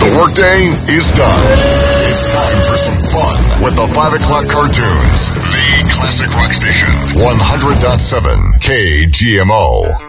The workday is done. It's time for some fun with the 5 o'clock cartoons. The Classic Rock Station. 100.7 KGMO.